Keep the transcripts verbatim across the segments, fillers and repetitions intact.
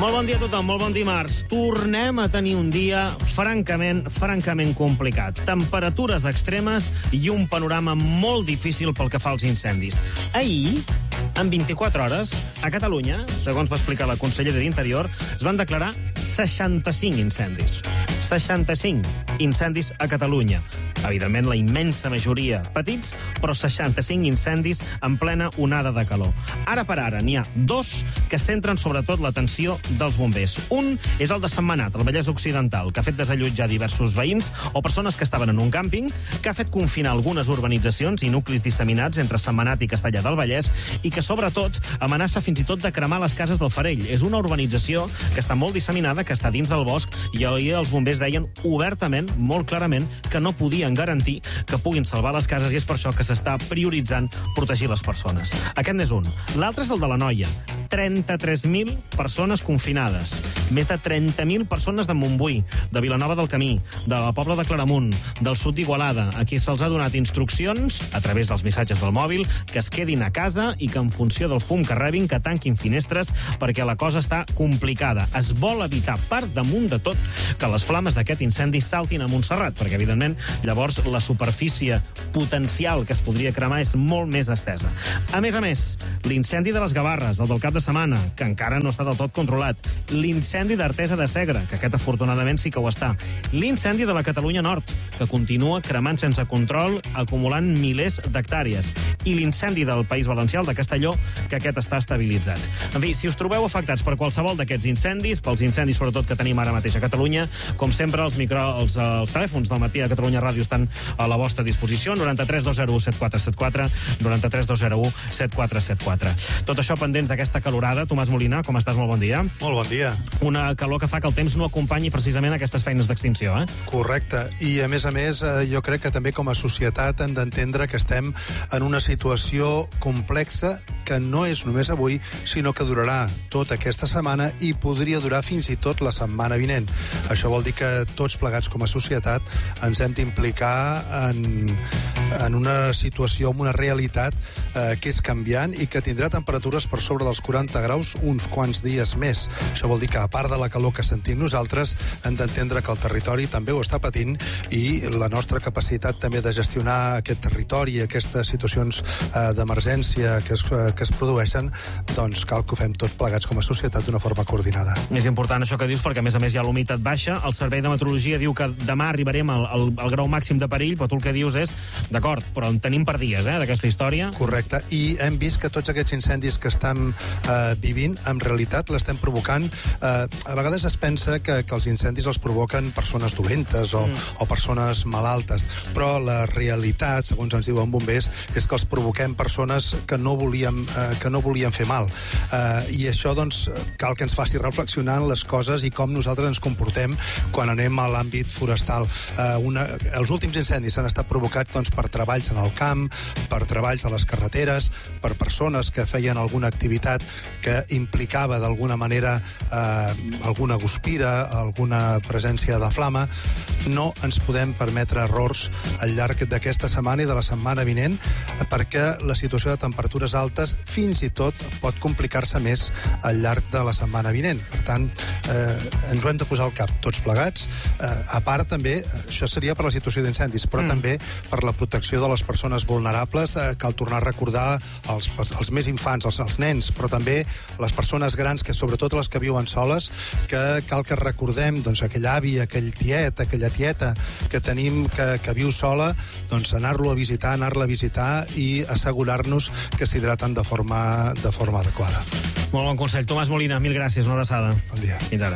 Molt bon dia a tothom, molt bon dimarts. Tornem a tenir un dia francament, francament complicat. Temperatures extremes i un panorama molt difícil pel que fa als incendis. Ahir, en vint-i-quatre hores, a Catalunya, segons va explicar la consellera d'Interior, es van declarar seixanta-cinc incendis. seixanta-cinc incendis a Catalunya. Evidentment, la immensa majoria petits, però seixanta-cinc incendis en plena onada de calor. Ara per ara n'hi ha dos que centren sobretot l'atenció dels bombers. Un és el de Sentmenat, al Vallès Occidental, que ha fet desallotjar diversos veïns o persones que estaven en un càmping, que ha fet confinar algunes urbanitzacions i nuclis disseminats entre Sentmenat i Castellar del Vallès i que, sobretot, amenaça fins i tot de cremar les cases del Farell. És una urbanització que està molt disseminada, que està dins del bosc, i ahir els bombers deien obertament, molt clarament, que no podien garantir que puguin salvar les cases i és per això que s'està prioritzant protegir les persones. Aquest n'és un. L'altre és el de l'Anoia. trenta-tres mil persones confinades. Més de trenta mil persones de Montbui, de Vilanova del Camí, de la Pobla de Claramunt, del sud d'Igualada, a qui se'ls ha donat instruccions, a través dels missatges del mòbil, que es quedin a casa i que en funció del fum que rebin, que tanquin finestres, perquè la cosa està complicada. Es vol evitar, per damunt de tot, que les flames d'aquest incendi saltin a Montserrat, perquè, evidentment, llavors la superfície potencial que es podria cremar és molt més estesa. A més a més, l'incendi de les Gavarres, el del cap de setmana, que encara no està del tot controlat. L'incendi d'Artesa de Segre, que aquest afortunadament sí que ho està. L'incendi de la Catalunya Nord, que continua cremant sense control, acumulant milers d'hectàrees. I l'incendi del País Valencià, el de Castelló, que aquest està estabilitzat. En fi, si us trobeu afectats per qualsevol d'aquests incendis, pels incendis sobretot que tenim ara mateix a Catalunya, com sempre, els, micro, els, els telèfons del matí a Catalunya Ràdio estan a la vostra disposició, noranta-tres dos zero u set quatre set quatre, noranta-tres dos zero u set quatre set quatre. Tot això pendent d'aquesta calorada. Tomàs Molina, com estàs? Molt bon dia. Molt bon dia. Una calor que fa que el temps no acompanyi precisament aquestes feines d'extinció, eh? Correcte. I, a més a més, jo crec que també com a societat hem d'entendre que estem en una situació complexa que no és només avui, sinó que durarà tota aquesta setmana i podria durar fins i tot la setmana vinent. Això vol dir que tots plegats com a societat ens hem d'implicar en, en una situació, en una realitat eh, que és canviant i que tindrà temperatures per sobre dels quaranta graus uns quants dies més. Això vol dir que, a part de la calor que sentim nosaltres, hem d'entendre que el territori també ho està patint i la nostra capacitat també de gestionar aquest territori i aquestes situacions eh, d'emergència que es, eh, que es produeixen, doncs cal que ho fem tots plegats com a societat d'una forma coordinada. És important això que dius, perquè a més a més hi ha l'humitat baixa. El Servei de Meteorologia diu que demà arribarem al, al, al grau màxim de perill, però tu el que dius és, d'acord, però en tenim per dies, eh, d'aquesta història. Correcte, i hem vist que tots aquests incendis que estem eh, vivint, en realitat l'estem provocant. Eh, a vegades es pensa que, que els incendis els provoquen persones dolentes o, mm. o persones malaltes, però la realitat, segons ens diuen bombers, és que els provoquem persones que no volíem, eh, que no volien fer mal. Eh, I això, doncs, cal que ens faci reflexionar en les coses i com nosaltres ens comportem quan anem a l'àmbit forestal. Eh, una, els últims incendis s'han estat provocats doncs, per treballs en el camp, per treballs a les carreteres, per persones que feien alguna activitat que implicava d'alguna manera eh, alguna guspira, alguna presència de flama. No ens podem permetre errors al llarg d'aquesta setmana i de la setmana vinent, perquè la situació de temperatures altes fins i tot pot complicar-se més al llarg de la setmana vinent. Per tant, eh, ens ho hem de posar al cap tots plegats. Eh, a part, també, això seria per la situació d'incendis, però mm. també per la protecció de les persones vulnerables. Eh, cal tornar a recordar els, els més infants, els, els nens, però també les persones grans, que sobretot les que viuen soles, que cal que recordem doncs, aquell avi, aquell tiet, aquella tieta que tenim que, que viu sola, doncs anar-lo a visitar, anar-la a visitar i assegurar-nos que s'hidraten de forma, de forma adequada. Molt bon consell. Tomàs Molina, mil gràcies, una abraçada. Bon dia. Fins ara.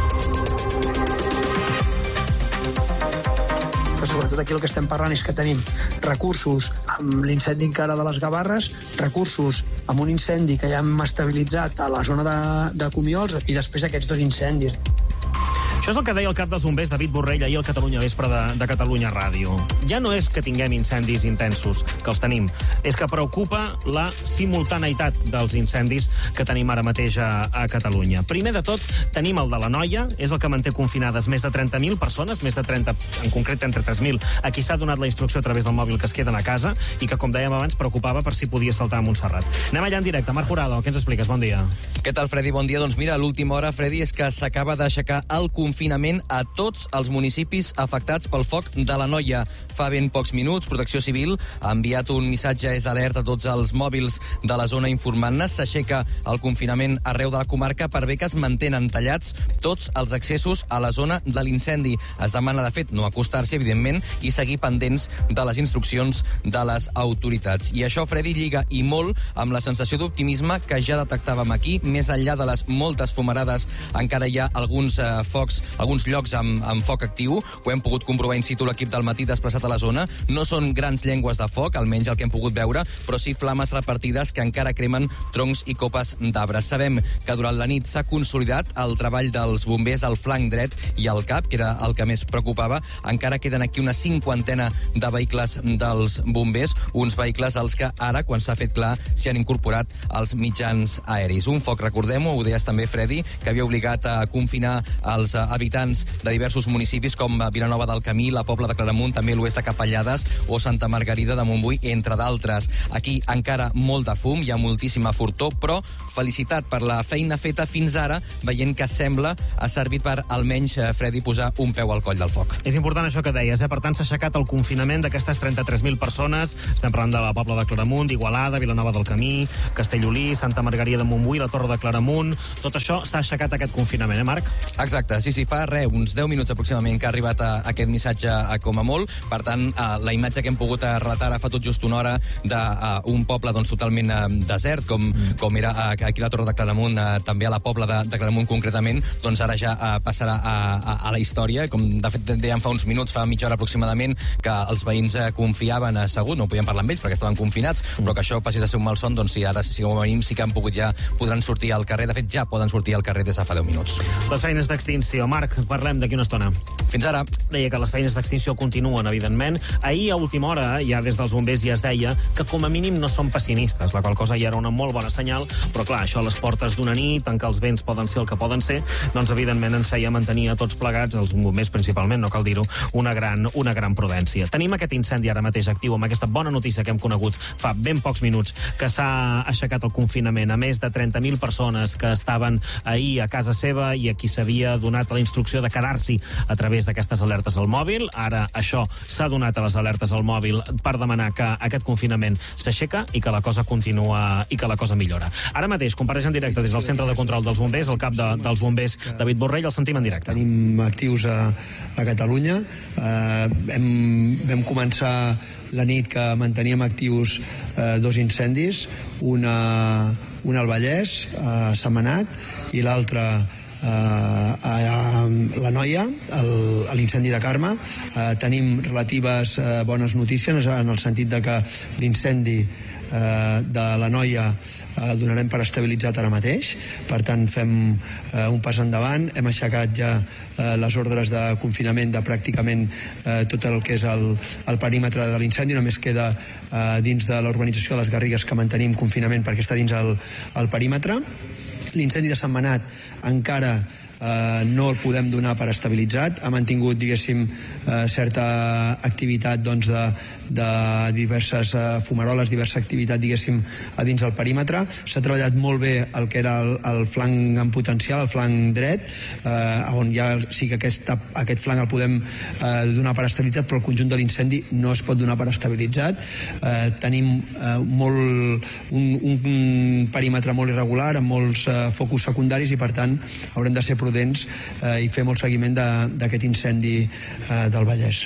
Però sobretot aquí el que estem parlant és que tenim recursos amb l'incendi encara de les Gavarres, recursos amb un incendi que ja hem estabilitzat a la zona de, de Comiols i després aquests dos incendis. Això és el que deia el cap dels bombers, David Borrell, ahir al Catalunya Vespre de, de Catalunya Ràdio. Ja no és que tinguem incendis intensos, que els tenim, és que preocupa la simultaneïtat dels incendis que tenim ara mateix a, a Catalunya. Primer de tot, tenim el de l'Anoia, és el que manté confinades més de trenta mil persones, més de trenta, en concret trenta-tres mil, a qui s'ha donat la instrucció a través del mòbil que es queden a casa i que, com dèiem abans, preocupava per si podia saltar a Montserrat. Anem allà en directe. Marc Jurado, què ens expliques? Bon dia. Què tal, Freddy? Bon dia. Doncs mira, a l'última hora, Freddy, és que s'acaba d'aixecar el confinament a tots els municipis afectats pel foc de l'Anoia. Fa ben pocs minuts, Protecció Civil ha enviat un missatge és alerta a tots els mòbils de la zona informant-ne. S'aixeca el confinament arreu de la comarca per bé que es mantenen tallats tots els accessos a la zona de l'incendi. Es demana, de fet, no acostar-s'hi, evidentment, i seguir pendents de les instruccions de les autoritats. I això, Freddy, lliga i molt amb la sensació d'optimisme que ja detectàvem aquí. Més enllà de les moltes fumarades, encara hi ha alguns eh, focs, alguns llocs amb, amb foc actiu. Ho hem pogut comprovar in situ l'equip del matí desplaçat a la zona. No són grans llengües de foc, almenys el que hem pogut veure, però sí flames repartides que encara cremen troncs i copes d'arbres. Sabem que durant la nit s'ha consolidat el treball dels bombers al flanc dret i al cap, que era el que més preocupava. Encara queden aquí una cinquantena de vehicles dels bombers, uns vehicles als que ara, quan s'ha fet clar, s'hi han incorporat els mitjans aeris. Un foc, recordem-ho, ho deies també, Freddy, que havia obligat a confinar els habitants de diversos municipis com Vilanova del Camí, la Pobla de Claramunt, també l'oest de Capellades o Santa Margarida de Montbui, entre d'altres. Aquí encara molt de fum, hi ha moltíssima fortor, però felicitat per la feina feta fins ara, veient que sembla ha servit per almenys, Freddy, posar un peu al coll del foc. És important això que deies, eh? Per tant, s'ha aixecat el confinament d'aquestes trenta-tres mil persones. Estem parlant de la Pobla de Claramunt, Igualada, Vilanova del Camí, Castellolí, Santa Margarida de Montbui, la Torre de Claramunt. Tot això s'ha aixecat aquest confinament, eh, Marc? Exacte, sí, sí, fa res, uns deu minuts aproximadament que ha arribat a, a aquest missatge a com a molt. Per tant, a, la imatge que hem pogut a relatar ara fa tot just una hora d'un poble doncs, totalment a, desert, com, com era a, aquí a la Torre de Claramunt, a, també a la Pobla de, de Claramunt concretament, doncs ara ja a, passarà a, a, a la història. Com de fet dèiem fa uns minuts, fa mitja hora aproximadament, que els veïns confiaven assegut, no podien parlar amb ells perquè estaven confinats, però que això passés a ser un malson, doncs sí, ara sí, com a mínim sí que han pogut ja, podran sortir al carrer. De fet, ja poden sortir al carrer des de fa deu minuts. Les feines d'extinció. Marc, parlem d'aquí una estona. Fins ara. Deia que les feines d'extinció continuen, evidentment. Ahir, a última hora, ja des dels bombers ja es deia que com a mínim no són pessimistes, la qual cosa ja era una molt bona senyal, però clar, això a les portes d'una nit, en què els vents poden ser el que poden ser, doncs evidentment ens feia mantenir a tots plegats, els bombers principalment, no cal dir-ho, una gran, una gran prudència. Tenim aquest incendi ara mateix actiu, amb aquesta bona notícia que hem conegut fa ben pocs minuts, que s'ha aixecat el confinament a més de trenta mil persones que estaven ahir a casa seva i a qui s'havia donat la instrucció de quedar-s'hi a través d'aquestes alertes al mòbil. Ara això s'ha donat a les alertes al mòbil per demanar que aquest confinament s'aixeca i que la cosa continua i que la cosa millora. Ara mateix compareix en directe des del centre de control dels bombers, el cap de, dels bombers, David Borrell, el sentim en directe. Tenim actius a, a Catalunya. Eh, hem, vam començar la nit que manteníem actius eh, dos incendis, una, una al Vallès, a Sentmenat, i l'altra Uh, a, a l'Anoia, a l'incendi de Carme. Uh, tenim relatives uh, bones notícies en el sentit de que l'incendi uh, de l'Anoia uh, el donarem per estabilitzat ara mateix, per tant fem uh, un pas endavant. Hem aixecat ja uh, les ordres de confinament de pràcticament uh, tot el que és el, el perímetre de l'incendi. Només queda uh, dins de l'urbanització de les Garrigues que mantenim confinament perquè està dins el, el perímetre. L'incendi de Sentmenat encara eh, no el podem donar per estabilitzat. Ha mantingut, diguéssim, eh, certa activitat doncs, de, de diverses eh, fumaroles, diversa activitat, diguéssim, a dins del perímetre. S'ha treballat molt bé el que era el, el flanc en potencial, el flanc dret, eh, on ja sí que aquest, aquest flanc el podem eh, donar per estabilitzat, però el conjunt de l'incendi no es pot donar per estabilitzat. Eh, tenim eh, molt, un, un perímetre molt irregular, amb molts eh, focus secundaris, i per tant haurem de ser prudents eh, i fer molt seguiment d'aquest incendi eh, del Vallès.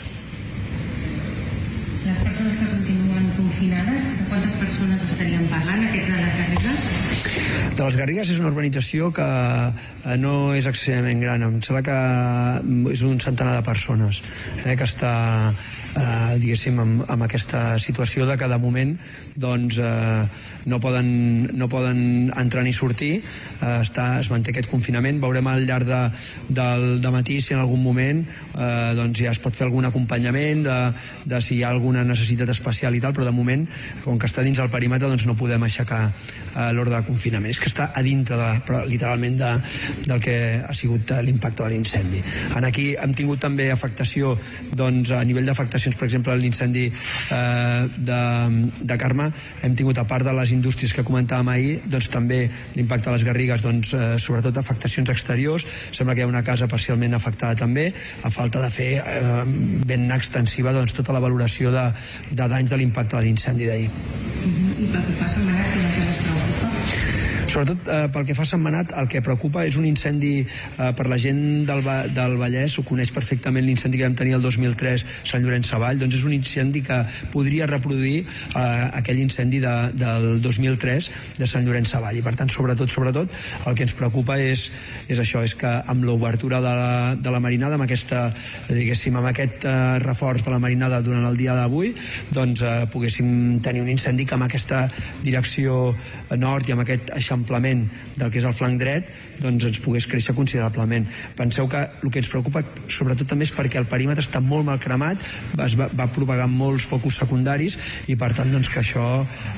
Les persones que continuen confinades, de quantes persones estaríem parlant, aquests de les Garrigues? de les Garrigues és una urbanització que no és excessivament gran, em sembla que és un centenar de persones eh, que està eh, diguéssim amb, amb aquesta situació de que de moment doncs eh, no poden, no poden entrar ni sortir, eh, està, es manté aquest confinament. Veurem al llarg de, del de matí si en algun moment eh, doncs ja es pot fer algun acompanyament de, de si hi ha alguna necessitat especial i tal, però de moment, com que està dins el perímetre, doncs no podem aixecar eh, l'ordre de confinament. És que està a dintre de, però, literalment de, del que ha sigut eh, l'impacte de l'incendi. En aquí hem tingut també afectació doncs, a nivell d'afectacions, per exemple, l'incendi eh, de, de Carme, hem tingut, a part de les indústries que comentàvem ahir, doncs també l'impacte a les Garrigues, doncs, eh, sobretot afectacions exteriors. Sembla que hi ha una casa parcialment afectada també, a falta de fer eh, ben extensiva doncs, tota la valoració de, de danys de l'impacte de l'incendi d'ahir. I pel que fa a Sentmenat, què més es preocupa? Sobretot eh, pel que fa a Sentmenat, el que preocupa és un incendi eh, per la gent del, del Vallès, ho coneix perfectament l'incendi que vam tenir el dos mil tres Sant Llorenç Savall, doncs és un incendi que podria reproduir eh, aquell incendi de, del dos mil tres de Sant Llorenç Savall, i per tant, sobretot, sobretot, el que ens preocupa és, és això, és que amb l'obertura de, la, de la marinada, amb aquesta, diguéssim, amb aquest eh, reforç de la marinada durant el dia d'avui, doncs eh, poguéssim tenir un incendi que amb aquesta direcció nord i amb aquest eixamplament del que és el flanc dret, doncs ens pogués créixer considerablement. Penseu que el que ens preocupa sobretot també és perquè el perímetre està molt mal cremat, es va, va propagar molts focus secundaris i per tant doncs, que això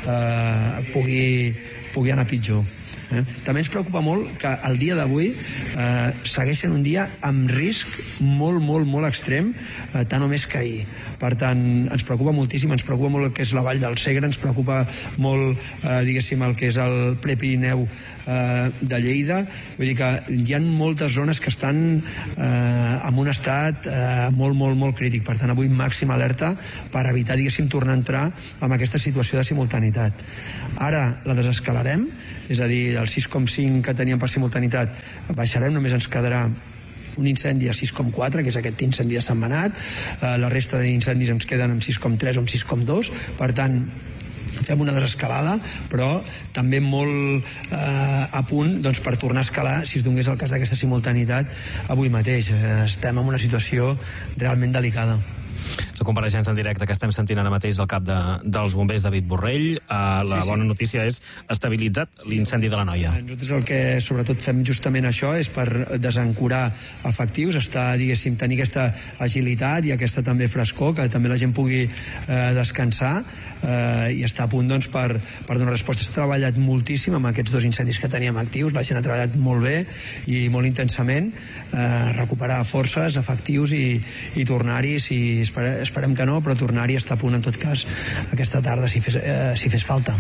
eh, pugui, pugui anar pitjor. Eh? També ens preocupa molt que el dia d'avui eh, segueixen un dia amb risc molt, molt, molt extrem, eh, tant o més que ahir. Per tant, ens preocupa moltíssim, ens preocupa molt el que és la Vall del Segre, ens preocupa molt, eh, diguéssim, el que és el Prepirineu eh, de Lleida. Vull dir que hi ha moltes zones que estan eh, en un estat eh, molt, molt, molt crític. Per tant, avui màxima alerta per evitar, diguéssim, tornar a entrar en aquesta situació de simultanitat. Ara la desescalarem, és a dir, del sis coma cinc que teníem per simultanitat baixarem, només ens quedarà un incendi a sis coma quatre, que és aquest incendi de Sentmenat, eh, la resta d'incendis ens queden amb sis coma tres o amb sis coma dos, per tant fem una desescalada, però també molt eh, a punt doncs, per tornar a escalar si es donés el cas d'aquesta simultanitat avui mateix. Eh, estem en una situació realment delicada. La compareixença en directe que estem sentint ara mateix del cap de, dels bombers David Borrell, eh, la sí, sí. bona notícia és estabilitzat l'incendi de l'Anoia. Nosaltres el que sobretot fem justament això és per desancorar efectius, estar, diguéssim, tenir aquesta agilitat i aquesta també frescor, que també la gent pugui eh, descansar eh, i estar a punt doncs, per, per donar resposta. S'ha treballat moltíssim amb aquests dos incendis que teníem actius, la gent ha treballat molt bé i molt intensament, eh, recuperar forces, efectius i, i tornar-hi si esperem que no, però tornar-hi a estar a punt en tot cas aquesta tarda si fes, eh, si fes falta.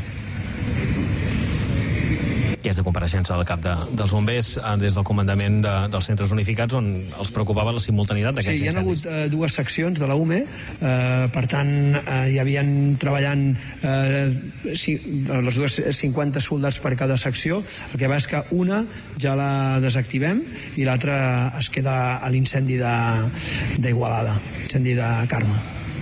Aquesta compareixença del cap de, dels bombers eh, des del comandament de, dels centres unificats on els preocupava la simultanitat d'aquests incendis. Sí, hi ha incendis. hagut eh, dues seccions de la U M E, eh, per tant eh, hi havien treballant eh, si, les dues cinquanta soldats per cada secció. El que va és que una ja la desactivem i l'altra es queda a l'incendi d'Igualada, incendi de Carme.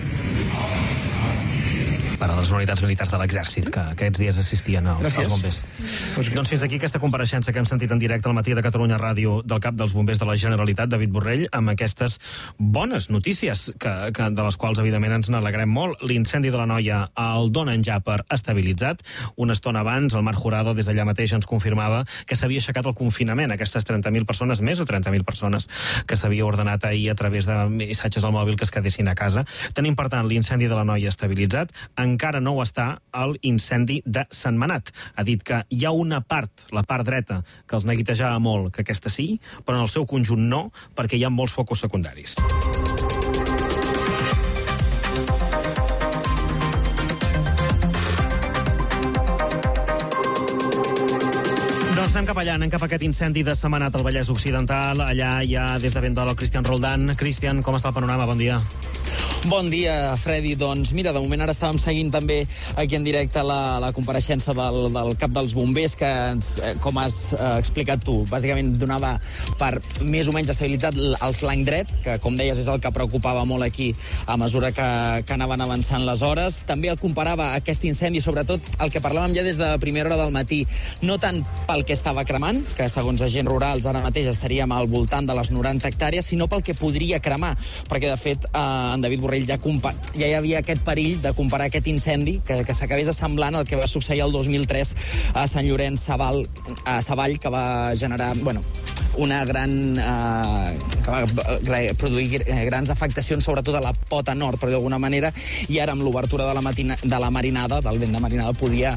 Per a les unitats militars de l'exèrcit que aquests dies assistien als, als bombers. Pues que... Doncs fins aquí aquesta compareixença que hem sentit en directe al matí de Catalunya Ràdio del cap dels bombers de la Generalitat, David Borrell, amb aquestes bones notícies que, que de les quals evidentment ens n'alegrem molt. L'incendi de l'Anoia el donen ja per estabilitzat. Una estona abans el Marc Jurado des d'allà mateix ens confirmava que s'havia aixecat el confinament, aquestes trenta mil persones, més o trenta mil persones que s'havia ordenat ahir a través de missatges al mòbil que es quedessin a casa. Tenim per tant l'incendi de l'Anoia estabilitzat. Encara no ho està el incendi de Sentmenat. Ha dit que hi ha una part, la part dreta, que els neguitejava molt, que aquesta sí, però en el seu conjunt no, perquè hi ha molts focus secundaris. Doncs anem cap allà, anem cap a aquest incendi de Sentmenat al Vallès Occidental. Allà hi ha des de ben d'hora el Cristian Roldán. Cristian, com està el panorama? Bon dia. Bon dia, Freddy. Doncs mira, de moment ara estàvem seguint també aquí en directe la, la compareixença del, del cap dels bombers que, ens, com has eh, explicat tu, bàsicament donava per més o menys estabilitzat el flanc dret, que com deies és el que preocupava molt aquí a mesura que, que anaven avançant les hores. També el comparava aquest incendi, sobretot el que parlàvem ja des de primera hora del matí, no tant pel que estava cremant, que segons agents rurals ara mateix estaríem al voltant de les noranta hectàrees, sinó pel que podria cremar, perquè de fet eh, en David Borrell ja, ja hi havia aquest perill de comparar aquest incendi que, que s'acabés assemblant al que va succeir el dos mil tres a Sant Llorenç Savall, a Savall, que va generar, bueno, una gran... Eh, que va produir grans afectacions, sobretot a la pota nord, però d'alguna manera, i ara amb l'obertura de, la matina, de la marinada, del vent de marinada, podia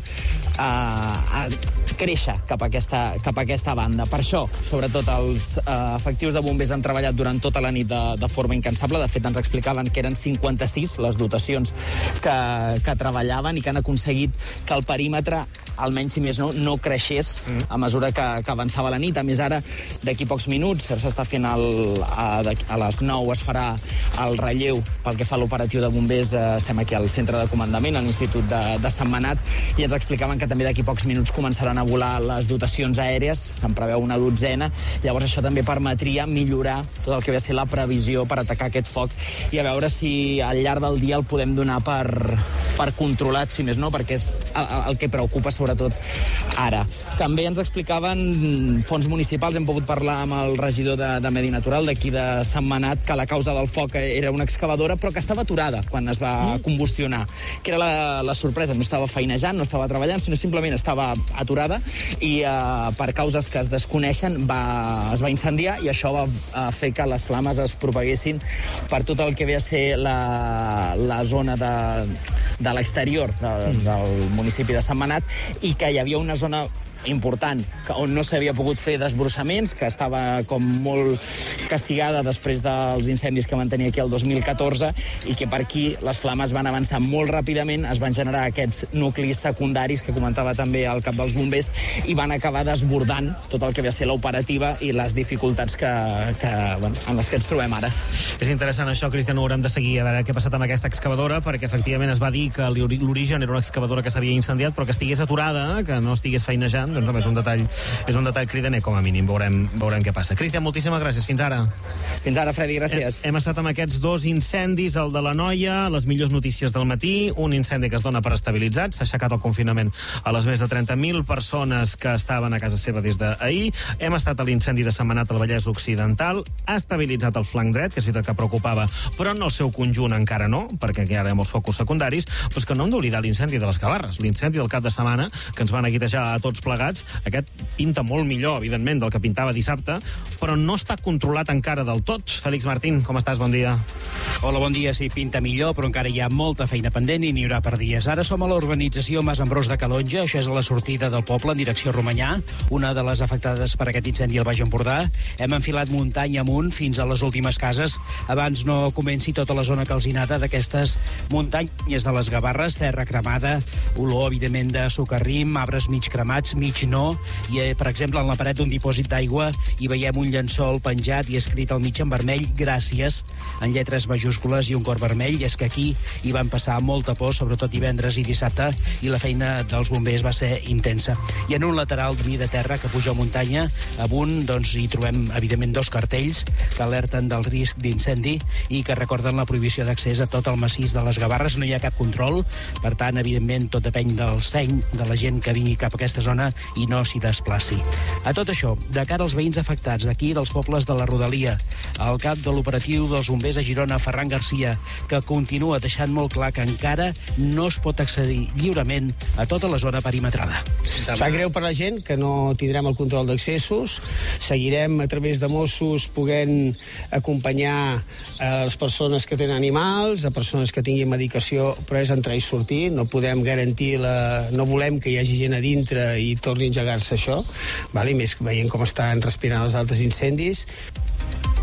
eh, créixer cap a, aquesta, cap a aquesta banda. Per això, sobretot, els eh, efectius de bombers han treballat durant tota la nit de, de forma incansable. De fet, ens explicaven que eren cinquanta-sis les dotacions que, que treballaven i que han aconseguit que el perímetre, almenys si més no, no creixés a mesura que, que avançava la nit. A més, ara, d'aquí pocs minuts, s'està fent el, a, a les nou es farà el relleu pel que fa a l'operatiu de bombers. Estem aquí al centre de comandament, a l'Institut de, de Sentmenat, i ens explicaven que també d'aquí pocs minuts començaran a volar les dotacions aèries, se'n preveu una dotzena. Llavors això també permetria millorar tot el que ve a ser la previsió per atacar aquest foc i a veure si al llarg del dia el podem donar per, per controlat, si més no, perquè és el, el que preocupa sobretot ara. També ens explicaven fons municipals, hem pogut parlar amb el regidor de, de Medi Natural d'aquí de Sentmenat, que la causa del foc era una excavadora, però que estava aturada quan es va combustionar, que era la, la sorpresa. No estava feinejant, no estava treballant, sinó simplement estava aturada i eh, per causes que es desconeixen va, es va incendiar, i això va eh, fer que les flames es propaguessin per tot el que ve a ser la, la zona de, de l'exterior de, del municipi de Sentmenat, i que hi havia una zona important, on no s'havia pogut fer desbrossaments, que estava com molt castigada després dels incendis que van tenir aquí el dos mil catorze, i que per aquí les flames van avançar molt ràpidament, es van generar aquests nuclis secundaris que comentava també el cap dels bombers, i van acabar desbordant tot el que ve a ser l'operativa i les dificultats que, que, bueno, en les que ens trobem ara. És interessant això, Cristian, ho haurem de seguir a veure què ha passat amb aquesta excavadora, perquè efectivament es va dir que l'origen era una excavadora que s'havia incendiat, però que estigués aturada, que no estigués feinejant. Doncs home, és un detall, és un detall cridaner, com a mínim. Veurem, veurem què passa. Cristian, moltíssimes gràcies. Fins ara. Fins ara, Freddy, gràcies. Hem, hem estat amb aquests dos incendis, el de la Noia, les millors notícies del matí, un incendi que es dona per estabilitzat, s'ha aixecat el confinament a les més de trenta mil persones que estaven a casa seva des d'ahir. Hem estat a l'incendi de Sentmenat al Vallès Occidental, ha estabilitzat el flanc dret, que és veritat que preocupava, però en el seu conjunt encara no, perquè aquí ara hi ha molts focus secundaris, però és que no hem d'oblidar l'incendi de les Gavarres, l'incendi del cap de setmana, que ens van aguitejar a tots plegats. Aquest pinta molt millor, evidentment, del que pintava dissabte, però no està controlat encara del tot. Fèlix Martín, com estàs? Bon dia. Hola, bon dia. Sí, pinta millor, però encara hi ha molta feina pendent i n'hi haurà per dies. Ara som a l'urbanització Mas Ambrós de Calonja, això és a la sortida del poble en direcció a Romanyà, una de les afectades per aquest incendi al Baix Empordà. Hem enfilat muntanya amunt fins a les últimes cases, abans no comenci tota la zona calcinada d'aquestes muntanyes de les Gavarres, terra cremada, olor, evidentment, de socarrim, arbres mig cremats, mig no, i, eh, per exemple, en la paret d'un dipòsit d'aigua hi veiem un llençol penjat i escrit al mig en vermell, gràcies, en lletres majúscules i un cor vermell, i és que aquí hi van passar molta por, sobretot divendres i dissabte, i la feina dels bombers va ser intensa. I en un lateral de mi de terra que puja a muntanya, amunt, doncs, hi trobem, evidentment, dos cartells que alerten del risc d'incendi i que recorden la prohibició d'accés a tot el massís de les Gavarres. No hi ha cap control, per tant, evidentment, tot depèn del seny de la gent que vingui cap a aquesta zona i no s'hi desplaci. A tot això, de cara als veïns afectats d'aquí, dels pobles de la Rodalia, el cap de l'operatiu dels bombers a Girona, Ferran Garcia, que continua deixant molt clar que encara no es pot accedir lliurement a tota la zona perimetrada. Sap greu per la gent que no tindrem el control d'accessos, seguirem a través de Mossos podent acompanyar a les persones que tenen animals, a persones que tinguin medicació, però és entrar i sortir, no podem garantir la... no volem que hi hagi gent a dintre i torni a engegar-se això, val? I més veient com estan respirant els altres incendis.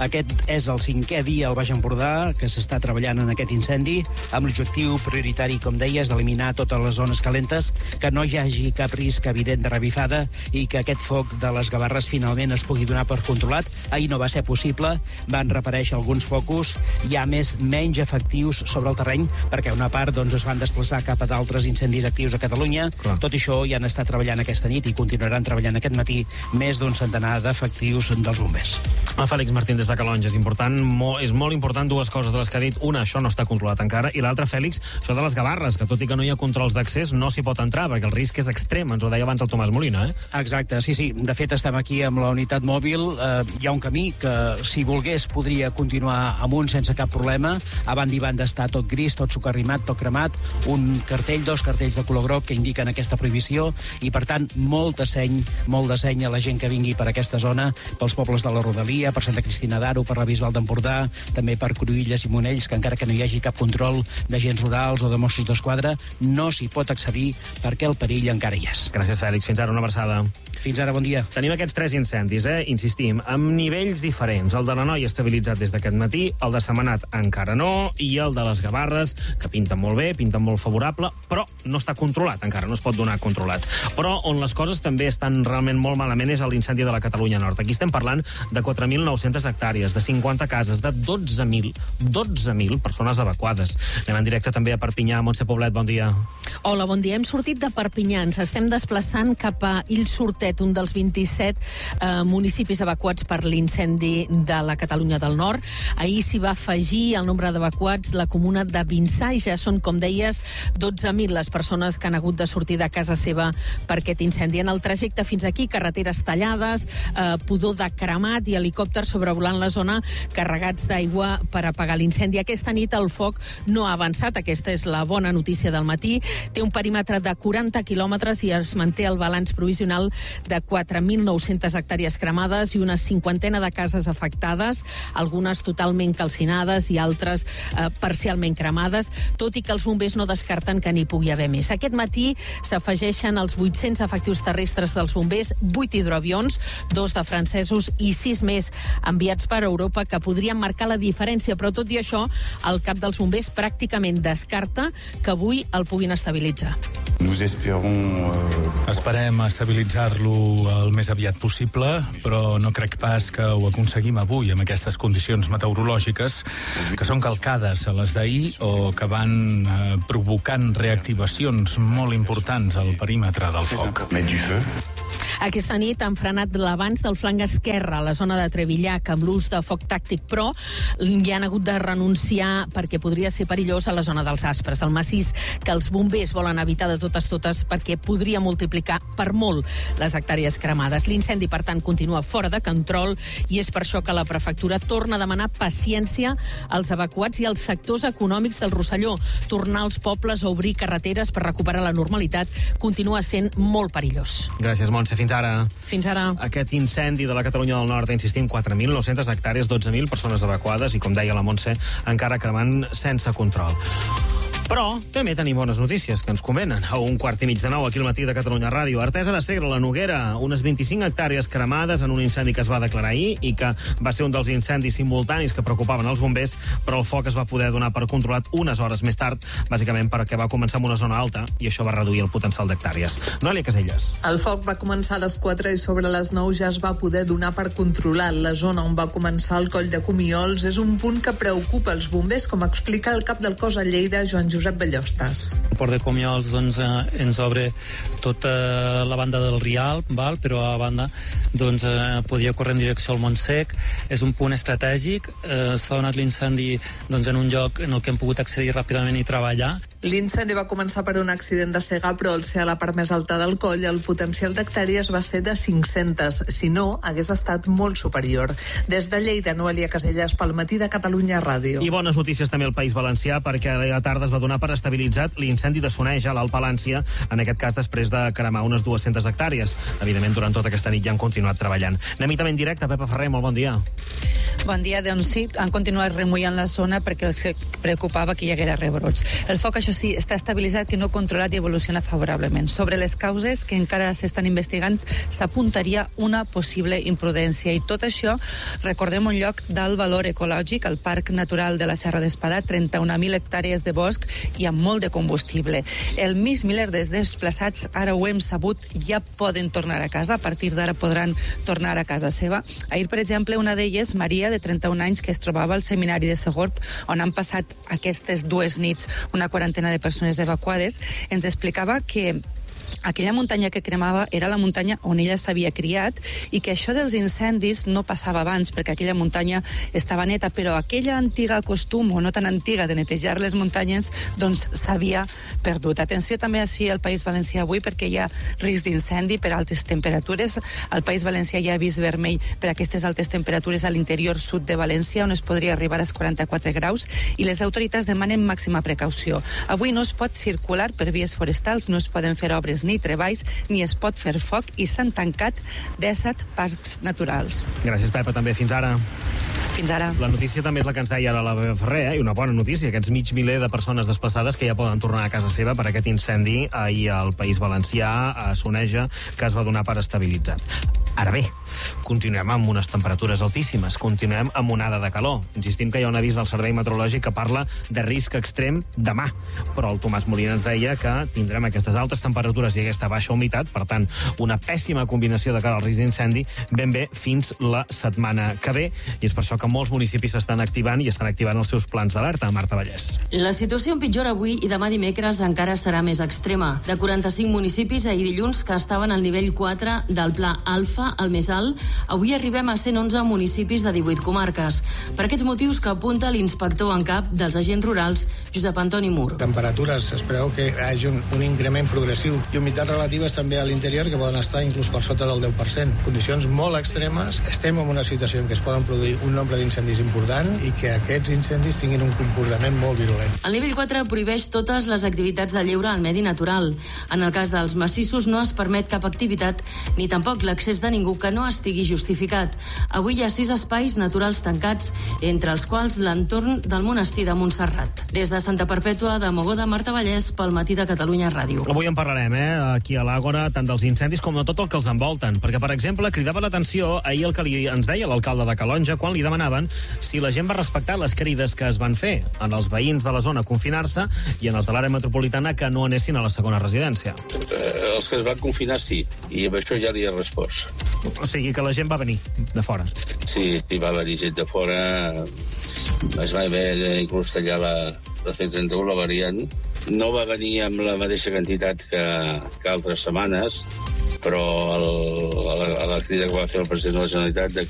Aquest és el cinquè dia al Baix Empordà que s'està treballant en aquest incendi, amb l'objectiu prioritari, com deies, d'eliminar totes les zones calentes, que no hi hagi cap risc evident de revifada i que aquest foc de les Gavarres finalment es pugui donar per controlat. Ahir no va ser possible, van reaparèixer alguns focus, hi ha més menys efectius sobre el terreny, perquè una part doncs, es van desplaçar cap a d'altres incendis actius a Catalunya. Clar. Tot això ja han estat treballant aquesta nit i continuaran treballant aquest matí més d'un centenar d'efectius dels bombers. El Fèlix Martín, des de Calonja, és important, mo, és molt important dues coses de les que ha dit. Una, això no està controlat encara, i l'altra, Fèlix, això de les Gavarres, que tot i que no hi ha controls d'accés, no s'hi pot entrar, perquè el risc és extrem, ens ho deia abans el Tomàs Molina, eh? Exacte, sí, sí. De fet, estem aquí amb la unitat mòbil. Eh, hi ha un camí que, si volgués, podria continuar amunt sense cap problema. A banda i banda està tot gris, tot socarrimat, tot cremat, un cartell, dos cartells de color groc que indiquen aquesta prohibició, i, per tant, molta seny, molt de seny a la gent que vingui per aquesta zona, pels pobles de la Rodalia, per Santa Cristina d'Aro, per la Bisbal d'Empordà, també per Cruïlles i Monells, que encara que no hi hagi cap control d'agents rurals o de Mossos d'Esquadra, no s'hi pot accedir perquè el perill encara hi és. Gràcies, Fèlix. Fins ara, una abraçada. Fins ara, bon dia. Tenim aquests tres incendis, eh? Insistim, amb nivells diferents. El de la Noia estabilitzat des d'aquest matí, el de Sentmenat encara no, i el de les Gavarres, que pinten molt bé, pinten molt favorable, però no està controlat, encara no es pot donar controlat. Però on les coses també estan realment molt malament és l'incendi de la Catalunya Nord. Aquí estem parlant de quatre mil nou-centes hectàrees, de cinquanta cases, de dotze mil, dotze mil persones evacuades. Anem en directe també a Perpinyà. Montse Poblet, bon dia. Hola, bon dia. Hem sortit de Perpinyà, ens estem desplaçant cap a Illsortet, un dels vint-i-set eh, municipis evacuats per l'incendi de la Catalunya del Nord. Ahir s'hi va afegir el nombre d'evacuats la comuna de Vinçà, i ja són, com deies, dotze mil les persones que han hagut de sortir de casa seva per aquest incendi. En el trajecte fins aquí, carreteres tallades, eh, pudor de cremat i helicòpters sobrevolant la zona carregats d'aigua per apagar l'incendi. Aquesta nit el foc no ha avançat, aquesta és la bona notícia del matí. Té un perímetre de quaranta quilòmetres i es manté el balanç provisional de quatre mil nou-centes hectàrees cremades i una cinquantena de cases afectades, algunes totalment calcinades i altres eh, parcialment cremades, tot i que els bombers no descarten que n'hi pugui haver més. Aquest matí s'afegeixen els vuit-cents efectius terrestres dels bombers, vuit hidroavions, dos de francesos i sis més enviats per Europa, que podrien marcar la diferència, però tot i això, el cap dels bombers pràcticament descarta que avui el puguin estabilitzar. Esperem estabilitzar-lo el més aviat possible, però no crec pas que ho aconseguim avui amb aquestes condicions meteorològiques que són calcades a les d'ahir o que van eh, provocant reactivacions molt importants al perímetre del foc. Aquesta nit han frenat l'avanç del flanc esquerre a la zona de Trevillac amb l'ús de foc tàctic, però hi han hagut de renunciar perquè podria ser perillós a la zona dels Aspres, el massís que els bombers volen evitar de totes totes perquè podria multiplicar per molt les hectàrees cremades. L'incendi, per tant, continua fora de control i és per això que la prefectura torna a demanar paciència als evacuats i als sectors econòmics del Rosselló. Tornar als pobles a obrir carreteres per recuperar la normalitat continua sent molt perillós. Gràcies, Montse. Fins ara. Fins ara. Aquest incendi de la Catalunya del Nord, insistim, quatre mil nou-centes hectàrees, dotze mil persones evacuades i, com deia la Montse, encara cremant sense control. Però també tenim bones notícies que ens convenen. A un quart i mig de nou, aquí al matí de Catalunya Ràdio. Artesa de Segre, la Noguera, unes vint-i-cinc hectàrees cremades en un incendi que es va declarar ahir i que va ser un dels incendis simultanis que preocupaven els bombers, però el foc es va poder donar per controlat unes hores més tard, bàsicament perquè va començar en una zona alta i això va reduir el potencial d'hectàrees. Noelia Caselles. El foc va començar a les quatre i sobre les nou ja es va poder donar per controlat. La zona on va començar el coll de Comiols és un punt que preocupa els bombers, com explica el cap del cos a Lleida, Joan Josep Ballostas. El port de Comiols doncs, eh, ens obre tota la banda del Rialp, val? Però a banda doncs, eh, podia córrer en direcció al Montsec. És un punt estratègic. Eh, S'ha donat l'incendi doncs, en un lloc en el que hem pogut accedir ràpidament i treballar. L'incendi va començar per un accident de cega, però al ser a la part més alta del coll, el potencial d'hectàrees va ser de cinc-centes. Si no, hagués estat molt superior. Des de Lleida, Noelia Caselles, pel matí de Catalunya Ràdio. I bones notícies també al País Valencià, perquè a la tarda es va donar per estabilitzat l'incendi de Soneja, a l'Alt Palància, en aquest cas després de cremar unes dues-centes hectàrees. Evidentment, durant tota aquesta nit ja han continuat treballant. Anem també en directe. Pepa Ferrer, molt bon dia. Bon dia, doncs sí, han continuat remullant la zona perquè els preocupava que hi haguera rebrots. El foc, això sí, està estabilitzat, que no controlat i evoluciona favorablement. Sobre les causes, que encara s'estan investigant, s'apuntaria una possible imprudència. I tot això, recordem un lloc d'alt valor ecològic, el Parc Natural de la Serra d'Espadà, trenta-una mil hectàrees de bosc i amb molt de combustible. El mig miler de desplaçats, ara ho hem sabut, ja poden tornar a casa. A partir d'ara podran tornar a casa seva. Ahir, per exemple, una d'elles, Maria, de trenta-un anys, que es trobava al seminari de Segorb, on han passat aquestes dues nits una quarantena de persones evacuades, ens explicava que aquella muntanya que cremava era la muntanya on ella s'havia criat i que això dels incendis no passava abans perquè aquella muntanya estava neta, però aquella antiga costum, o no tan antiga, de netejar les muntanyes, doncs s'havia perdut. Atenció també així al País Valencià avui perquè hi ha risc d'incendi per altes temperatures. Al País Valencià hi ha avís vermell per aquestes altes temperatures a l'interior sud de València, on es podria arribar als quaranta-quatre graus, i les autoritats demanen màxima precaució. Avui no es pot circular per vies forestals, no es poden fer obres ni treballs, ni es pot fer foc, i s'han tancat disset parcs naturals. Gràcies, Pepa, també. Fins ara. Fins ara. La notícia també és la que ens deia ara la Bea Ferrer, eh? I una bona notícia, aquests mig miler de persones desplaçades que ja poden tornar a casa seva per aquest incendi ahir al País Valencià, a Soneja, que es va donar per estabilitzat. Ara bé, continuem amb unes temperatures altíssimes, continuem amb onada de calor. Insistim que hi ha un avís del Servei Meteorològic que parla de risc extrem demà, però el Tomàs Molina ens deia que tindrem aquestes altes temperatures i aquesta baixa humitat, per tant, una pèssima combinació de cara al risc d'incendi ben bé fins la setmana que ve, i és per això que molts municipis s'estan activant i estan activant els seus plans d'alerta. Marta Vallès. La situació empitjora avui i demà dimecres encara serà més extrema. De quaranta-cinc municipis ahir dilluns que estaven al nivell quatre del pla Alfa, el més alt, avui arribem a cent onze municipis de divuit comarques. Per aquests motius que apunta l'inspector en cap dels agents rurals, Josep Antoni Mur. Temperatures, es preveu que hi hagi un, un increment progressiu i humitats relatives també a l'interior que poden estar inclús per sota del deu per cent. Condicions molt extremes. Estem en una situació en què es poden produir un nombre d'incendis important i que aquests incendis tinguin un comportament molt virulent. El nivell quatre prohibeix totes les activitats de lleure al medi natural. En el cas dels massissos no es permet cap activitat ni tampoc l'accés de ningú que no estigui justificat. Avui hi ha sis espais naturals tancats, entre els quals l'entorn del monestir de Montserrat. Des de Santa Perpètua de Mogoda, Marta Vallès, pel Matí de Catalunya Ràdio. Avui en parlarem, eh, aquí a l'Àgora, tant dels incendis com de tot el que els envolten, perquè, per exemple, cridava l'atenció ahir el que li ens deia l'alcalde de Calonja quan li demanaven si la gent va respectar les crides que es van fer en els veïns de la zona a confinar-se i en els de l'àrea metropolitana que no anessin a la segona residència. Eh, els que es van confinar sí, i amb això ja li he respost. O sigui que la gent va venir de fora. Sí, sí, va venir gent de fora. Es va haver inclús tallar la, la C trenta u, la variant. No va venir amb la mateixa quantitat que, que altres setmanes, però el, a, la, a la crida que va fer el president de la Generalitat de